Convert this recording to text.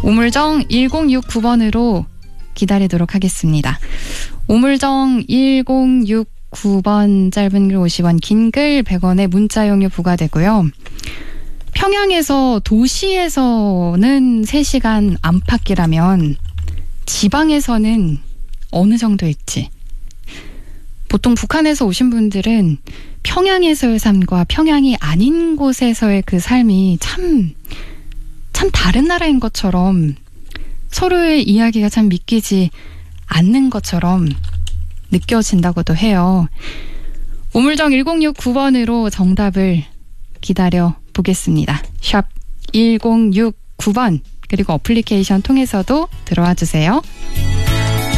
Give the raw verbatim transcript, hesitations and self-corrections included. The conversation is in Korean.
우물정 일공육구 번으로 기다리도록 하겠습니다. 우물정 일공육구 번 짧은 글 오십 원, 긴 글 백 원의 문자 이용료 부과되고요. 평양에서 도시에서는 세 시간 안팎이라면 지방에서는 어느 정도일지. 보통 북한에서 오신 분들은 평양에서의 삶과 평양이 아닌 곳에서의 그 삶이 참, 참 다른 나라인 것처럼 서로의 이야기가 참 믿기지 않는 것처럼 느껴진다고도 해요. 우물정 일공육구 번으로 정답을 기다려 보겠습니다. 샵 일공육구 번 그리고 어플리케이션 통해서도 들어와 주세요.